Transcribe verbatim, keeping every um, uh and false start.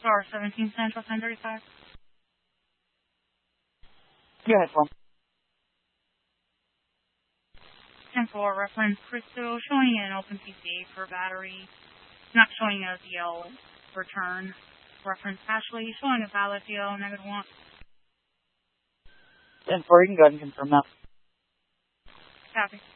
Star seventeen Central ten thirty-five. Go ahead, Paul. ten four, reference Crystal showing an open P C A for battery, not showing a D L return. Reference Ashley showing a valid D L negative one. ten four, you can go ahead and confirm that. Copy.